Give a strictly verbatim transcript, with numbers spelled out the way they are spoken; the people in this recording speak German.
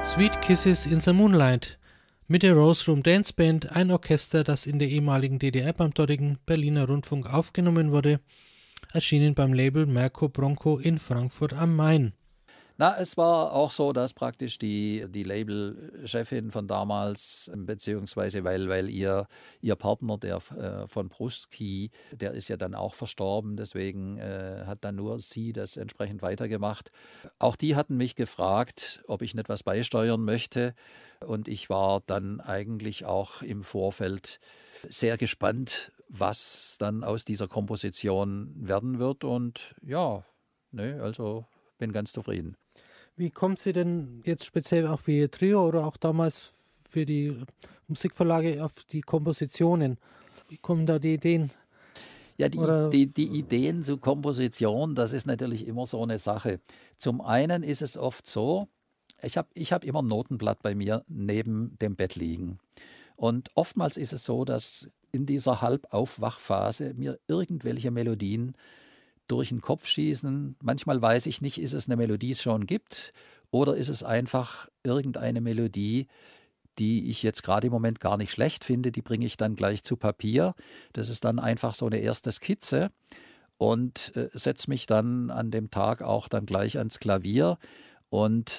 Sweet Kisses in the Moonlight mit der Rose Room Dance Band, ein Orchester, das in der ehemaligen D D R beim dortigen Berliner Rundfunk aufgenommen wurde, erschienen beim Label Merco Bronco in Frankfurt am Main. Na, es war auch so, dass praktisch die, die Labelchefin von damals, beziehungsweise weil, weil ihr, ihr Partner, der äh, von Pruski, der ist ja dann auch verstorben, deswegen äh, hat dann nur sie das entsprechend weitergemacht. Auch die hatten mich gefragt, ob ich nicht was beisteuern möchte, und ich war dann eigentlich auch im Vorfeld sehr gespannt, was dann aus dieser Komposition werden wird, und ja, ne, also bin ganz zufrieden. Wie kommt sie denn jetzt speziell auch für Ihr Trio oder auch damals für die Musikverlage auf die Kompositionen? Wie kommen da die Ideen? Ja, die, die, die Ideen zur Komposition, das ist natürlich immer so eine Sache. Zum einen ist es oft so, ich habe ich hab immer ein Notenblatt bei mir neben dem Bett liegen. Und oftmals ist es so, dass in dieser Halbaufwachphase mir irgendwelche Melodien durch den Kopf schießen. Manchmal weiß ich nicht, ist es eine Melodie, die es schon gibt, oder ist es einfach irgendeine Melodie, die ich jetzt gerade im Moment gar nicht schlecht finde, die bringe ich dann gleich zu Papier. Das ist dann einfach so eine erste Skizze, und äh, setze mich dann an dem Tag auch dann gleich ans Klavier. Und